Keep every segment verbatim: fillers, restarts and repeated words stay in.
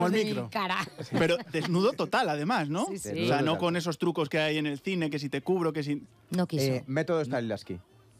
el de micro. mi cara. Pero desnudo total, además, ¿no? Sí, sí. O sea, no con esos trucos que hay en el cine, que si te cubro, que si... No quiso. Eh, método Stanislavski.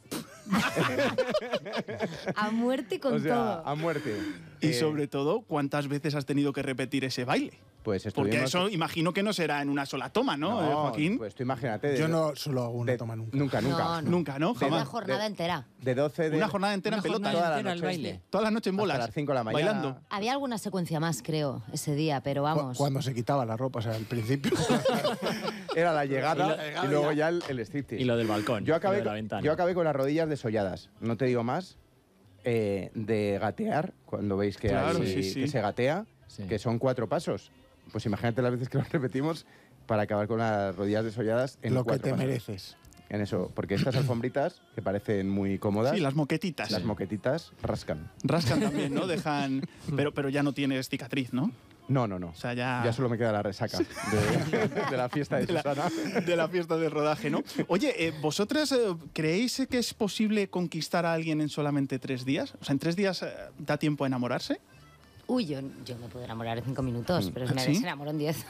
A muerte con O sea, todo. a muerte. Y Eh, sobre todo, ¿cuántas veces has tenido que repetir ese baile? Pues Porque estuvimos... eso imagino que no será en una sola toma, ¿no, eh, Joaquín? Pues tú imagínate. de- Yo no solo hago una de- toma nunca. Nunca, nunca. No, no. Nunca, ¿no? Una Jamás. jornada de- entera. De doce de... Una jornada entera en Una pelota. jornada Toda la entera al noche. baile. Toda la noche en bolas. Hasta las cinco de la mañana. Bailando. Había alguna secuencia más, creo, ese día, pero Cu- vamos. Cuando se quitaba la ropa, o sea, al principio. Era la llegada Y y, lo- luego ya el, el striptease. Y lo del balcón. Yo y acabé, lo de la con- ventana. yo acabé con las rodillas desolladas. No te digo más. eh, de gatear, cuando veis que, Claro, hay- sí, sí. que se gatea, Sí. que son cuatro pasos. Pues imagínate las veces que lo repetimos para acabar con las rodillas desolladas en Lo que cuatro te pasos. mereces. En eso, porque estas alfombritas, que parecen muy cómodas, Sí, las moquetitas. las moquetitas rascan. Rascan también, ¿no? Dejan... Pero, pero ya no tienes cicatriz, ¿no? No, no, no. O sea, ya... Ya solo me queda la resaca de, de la fiesta de, de la, Susana. de la fiesta del rodaje, ¿no? Oye, eh, ¿vosotras eh, creéis que es posible conquistar a alguien en solamente tres días? O sea, ¿en tres días eh, da tiempo a enamorarse? Uy, yo, yo me puedo enamorar en cinco minutos, pero me ¿Sí? se enamoro en diez.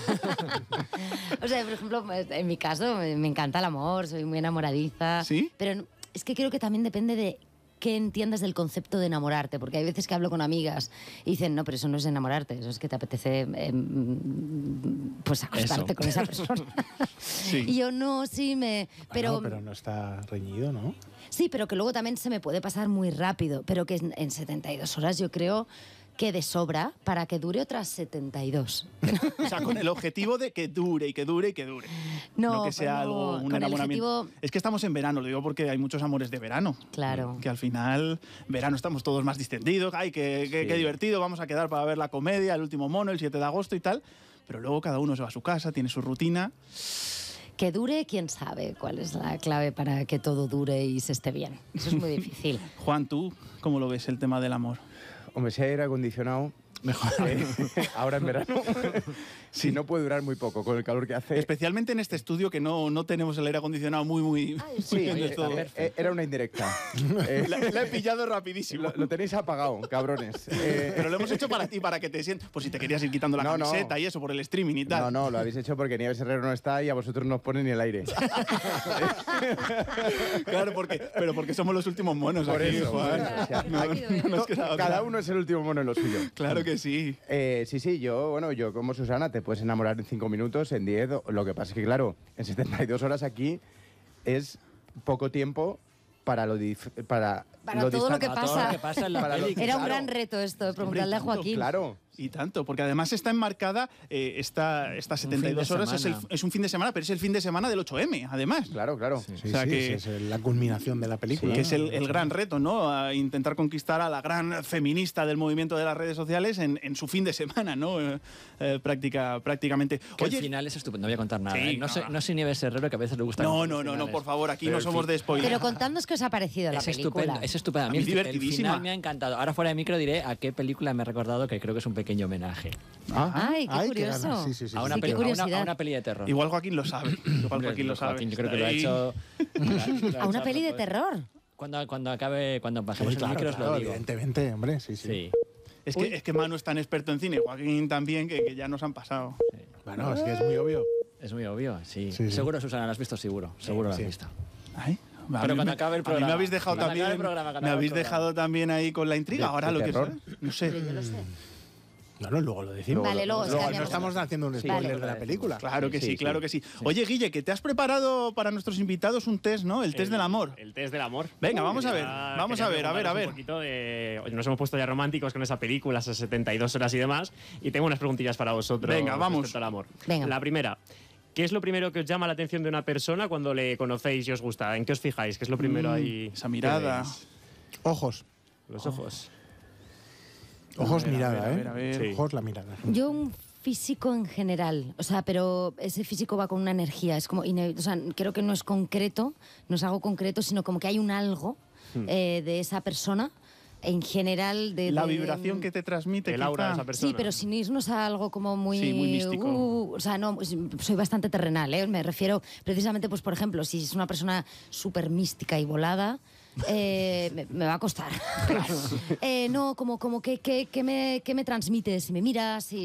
O sea, por ejemplo, en mi caso, me me encanta el amor, soy muy enamoradiza. ¿Sí? Pero no- es que creo que también depende de qué entiendas del concepto de enamorarte, porque hay veces que hablo con amigas y dicen, no, pero eso no es enamorarte, eso es que te apetece eh, mm, pues acostarte Eso. con esa persona. Sí. Y yo no, sí, me... Pero, Bueno, pero no está reñido, ¿no? sí, pero que luego también se me puede pasar muy rápido, pero que en, en setenta y dos horas yo creo que de sobra para que dure otras setenta y dos. O sea, con el objetivo de que dure y que dure y que dure. No, que sea pues algo, no, un con el enamoramiento. objetivo- Es que estamos en verano, lo digo porque hay muchos amores de verano. Claro. Que al final, verano estamos todos más distendidos. Ay, qué, qué- Sí. qué divertido, vamos a quedar para ver la comedia, el último mono, el siete de agosto y tal. Pero luego cada uno se va a su casa, tiene su rutina. Que dure, quién sabe cuál es la clave para que todo dure y se esté bien. Eso es muy difícil. Juan, ¿tú cómo lo ves el tema del amor? Hombre, si hay aire acondicionado, Mejor. eh, ahora en verano, si no puede durar muy poco con el calor que hace. Especialmente en este estudio que no, no tenemos el aire acondicionado muy, muy, Ay, muy Sí, bien del eh, todo. eh, era una indirecta. Eh, La, la he pillado rapidísimo. lo, lo tenéis apagado, cabrones. Eh, Pero lo hemos hecho para ti, para que te sientas. Pues si te querías ir quitando la No, no. camiseta y eso por el streaming y tal. no, no, lo habéis hecho porque Nieves Herrero no está y a vosotros no os pone ni el aire. Claro, porque, pero porque somos los últimos monos Por aquí, eso, Juan. por eso, o sea, No, aquí- no nos queda otra. Cada uno es el último mono en lo suyo. Claro que sí. Eh, sí, sí, yo, bueno, yo como Susana te puedes enamorar en cinco minutos, en diez. o- Lo que pasa es que, claro, en setenta y dos horas aquí es poco tiempo para lo dif- para, Para todo lo que distan- A todo pasa. lo que pasa en la Para lo- peli. Era un Claro. gran reto esto de preguntarle a tanto, Joaquín. Claro. Y tanto, porque además está enmarcada eh, esta, estas setenta y dos fin de horas, es, el- semana. es un fin de semana, pero es el fin de semana del ocho eme, además. Claro, claro. Sí, O sea sí, que- sí, es la culminación de la película. Que es el, el gran reto, ¿no? A intentar conquistar a la gran feminista del movimiento de las redes sociales en, en su fin de semana, ¿no? Eh, eh, práctica, prácticamente. Que Oye, el final es estupendo, no voy a contar nada. Sí, ¿eh? no, no. soy, no soy Nieves Herrero, que a veces le gusta. no, contar no, los no, no, finales. por favor, aquí Pero no el somos fin- de spoiler. Pero contadnos qué os ha parecido la Es película. estupendo, es estupendo. A mí, A mí el- el divertidísima. final me ha encantado. Ahora fuera de micro diré a qué película me he recordado, que creo que es un pequeño homenaje. Ah, Ay, qué Ay, qué curioso. ganas. Sí, sí, sí, a, una Sí, qué peli- a una- curiosidad. a una peli de terror. Igual Joaquín lo sabe. Igual Hombre, Joaquín lo sabe. Joaquín, yo creo que Está lo ha ahí. hecho. lo ha- lo ha A una hecho peli de propósito. terror. Cuando, cuando acabe, cuando bajemos Sí, el claro, micro, os claro, lo digo. evidentemente, hombre, sí, sí. Sí. Es que, es que Manu es tan experto en cine, Joaquín también, que, que ya nos han pasado. Bueno, es que es muy obvio. Es muy obvio, sí. Sí, sí. Seguro, Susana, lo has visto, seguro. Seguro lo has sí. visto. Ay, a Pero mí cuando me- acabe el A mí programa. me habéis dejado Cuando acabe también. el programa, cuando me acabe el habéis programa. dejado también ahí con la intriga. ¿De- Ahora de lo que terror? sé. No sé. Yo lo sé. No, no, luego lo decimos. Vale, luego no cambiamos. estamos haciendo un Sí, spoiler vale. de la película. Claro que sí, Sí, claro sí. que sí. Oye, Guille, que te has preparado para nuestros invitados un test, ¿no? El test El- del amor. El test del amor. Venga, vamos a ver, Quería- vamos quería a ver, a ver, a preguntaros ver. Un poquito de, oye, nos hemos puesto ya románticos con esa película, esas setenta y dos horas y demás, y tengo unas preguntillas para vosotros. Venga, vamos. respecto al amor. Venga. La primera. ¿Qué es lo primero que os llama la atención de una persona cuando le conocéis y os gusta? ¿En qué os fijáis? ¿Qué es lo primero Mm, ahí? esa mirada. que veis? Ojos. Los ojos. Ojos, A ver, a mirada, ver, a ¿eh? ver, a ver. Sí. Ojos, la mirada. Yo un físico en general, o sea, pero ese físico va con una energía, es como, ine- o sea, creo que no es concreto, no es algo concreto, sino como que hay un algo eh, de esa persona en general de... La de- vibración que te transmite. El aura de quizá. esa persona. Sí, pero sin irnos a algo como muy... Sí, muy místico. uh, o sea, no, soy bastante terrenal, ¿eh? Me refiero precisamente, pues por ejemplo, si es una persona súper mística y volada, eh, me, me va a costar. Eh, no, como, como que, que, que me, que me transmite, si me miras, si,